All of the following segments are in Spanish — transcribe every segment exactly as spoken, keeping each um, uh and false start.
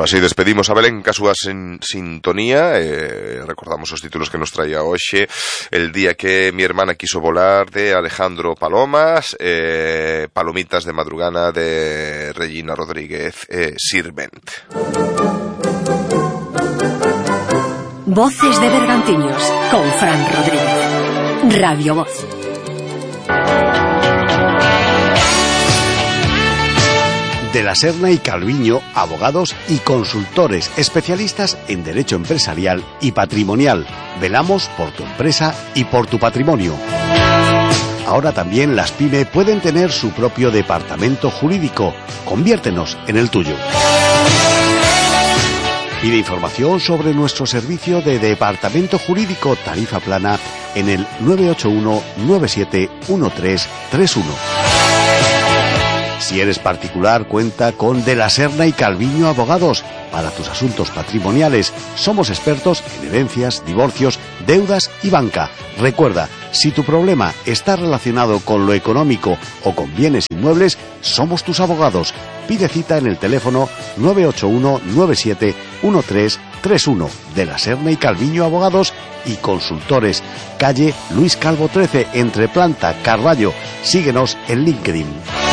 así despedimos a Belén Casuas en sintonía. eh, recordamos os títulos que nos traía hoxe: El día que mi hermana quiso volar, de Alejandro Palomas, eh, Palomitas de madrugana, de Regina Rodríguez eh, Sirvent. Voces de Bergantiños con Fran Rodríguez. Radio Voz. De la Serna y Calviño, abogados y consultores especialistas en derecho empresarial y patrimonial. Velamos por tu empresa y por tu patrimonio. Ahora también las PYME pueden tener su propio departamento jurídico. Conviértenos en el tuyo. Pide información sobre nuestro servicio de departamento jurídico tarifa plana en el nueve ocho uno nueve siete uno tres tres uno. Si eres particular, cuenta con De la Serna y Calviño Abogados para tus asuntos patrimoniales. Somos expertos en herencias, divorcios, deudas y banca. Recuerda, si tu problema está relacionado con lo económico o con bienes inmuebles, somos tus abogados. Pide cita en el teléfono nueve ocho uno nueve siete uno tres tres uno. De la Serna y Calviño Abogados y Consultores. Calle Luis Calvo trece, entre Planta, Carballo. Síguenos en LinkedIn.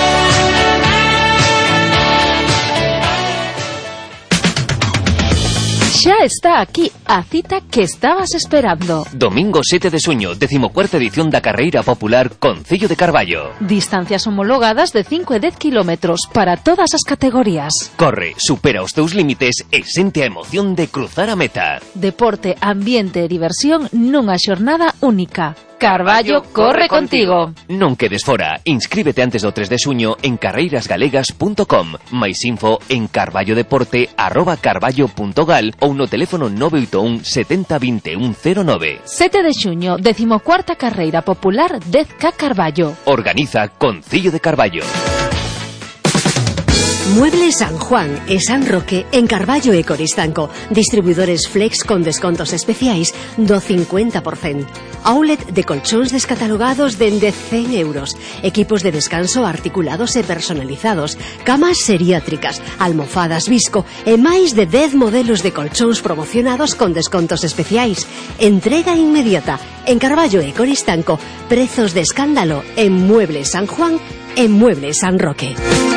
Xa está aquí a cita que estabas esperando. Domingo sete de xuño, decimocuarta edición da Carreira Popular Concello de Carballo. Distancias homologadas de cinco e dez kilómetros para todas as categorías. Corre, supera os teus límites e sente a emoción de cruzar a meta. Deporte, ambiente e diversión nunha xornada única. Carballo corre contigo. Non quedes fora. Inscríbete antes do tres de xuño en carreiras galegas punto com. Mais info en carballodeporte arroba carballo punto gal ou no teléfono nove oito un setenta vinte un cero nove. sete de xuño, decimocuarta Carreira Popular dez K Carballo. Organiza Concello de Carballo. Muebles San Juan e San Roque en Carballo e Coristanco. Distribuidores Flex con descontos especiais do cincuenta por cento. Outlet de colchóns descatalogados dende cen euros. Equipos de descanso articulados e personalizados. Camas seriátricas, almofadas Visco e máis de dez modelos de colchóns promocionados con descontos especiais. Entrega inmediata en Carballo e Coristanco. Prezos de escándalo en Muebles San Juan e Muebles San Roque.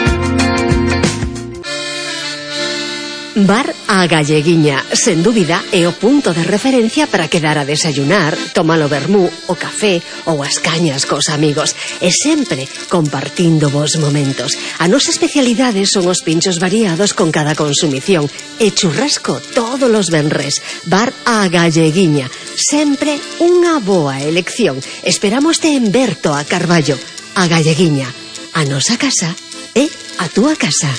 Bar A Galleguiña, sen dúbida, é o punto de referencia para quedar a desayunar, tomar o vermú, o café ou as cañas cos amigos, e sempre compartindo vos momentos. A nosa especialidade son os pinchos variados con cada consumición e churrasco todos os venres. Bar A Galleguiña, sempre unha boa elección. Esperámoste en Berto a Carballo. A Galleguiña, a nosa casa é a túa casa.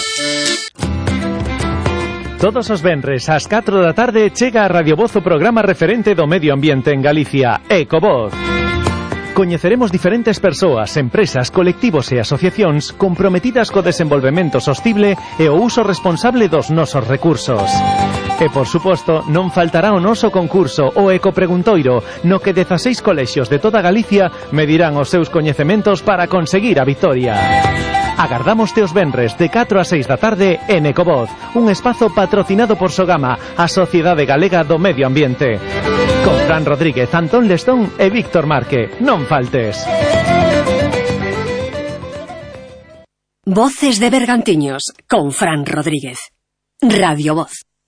Todos os venres ás catro da tarde chega a Radio Voz o programa referente do medio ambiente en Galicia, Ecovoz. Coñeceremos diferentes persoas, empresas, colectivos e asociacións comprometidas co desenvolvemento sostible e o uso responsable dos nosos recursos. E, por suposto, non faltará o noso concurso, o Ecopreguntoiro, no que dezaseis colexios de toda Galicia medirán os seus coñecementos para conseguir a vitoria. Agardámoste os venres de catro a seis da tarde en Ecovoz, un espazo patrocinado por Sogama, a Sociedade Galega do Medio Ambiente. Con Fran Rodríguez, Antón Lestón e Víctor Marque. Non faltes. Voces de Bergantiños con Fran Rodríguez. Radio Voz.